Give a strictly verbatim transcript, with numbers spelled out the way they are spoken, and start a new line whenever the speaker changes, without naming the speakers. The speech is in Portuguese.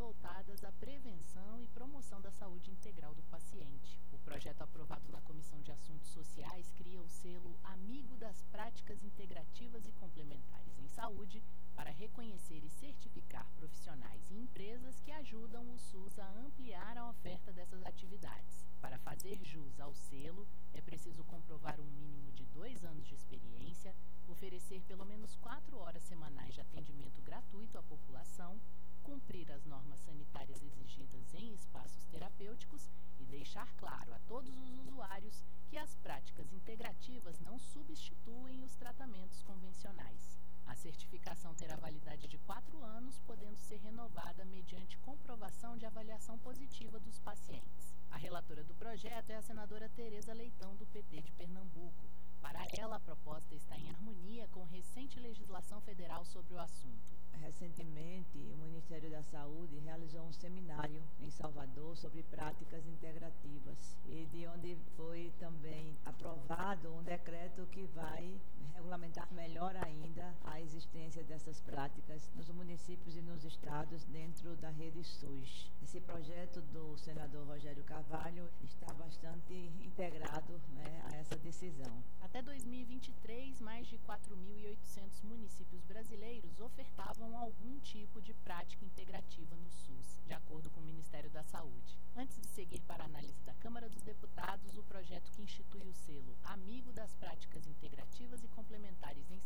voltadas à prevenção e promoção da saúde integral do paciente. O projeto aprovado na Comissão de Assuntos Sociais cria o selo Amigo das Práticas Integrativas e Complementares em Saúde para reconhecer e certificar profissionais e empresas que ajudam o SUS a ampliar a oferta dessas atividades. Para fazer jus ao selo, é preciso comprovar um mínimo de dois anos de experiência, oferecer pelo menos quatro horas semanais de atendimento gratuito à população, cumprir as normas sanitárias exigidas em espaços terapêuticos e deixar claro a todos os usuários que as práticas integrativas não substituem os tratamentos convencionais. A certificação terá validade de quatro anos, podendo ser renovada mediante comprovação de avaliação positiva dos pacientes. A relatora do projeto é a senadora Tereza Leitão, do P T de Pernambuco. Para ela, a proposta está em harmonia com recente legislação federal sobre o assunto.
Recentemente, o Ministério da Saúde realizou um seminário em Salvador sobre práticas integrativas, e de onde foi também aprovado um decreto que vai regulamentar melhor ainda a existência dessas práticas nos municípios e nos estados dentro da rede SUS. Esse projeto do senador Rogério Carvalho está bastante integrado, né, a essa decisão.
Até dois mil e vinte e três, mais de quatro mil e oitocentos municípios brasileiros ofertavam algum tipo de prática integrativa no SUS, de acordo com o Ministério da Saúde. Antes de seguir para a análise da Câmara dos Deputados, o projeto que institui o selo Amigo das Práticas Integrativas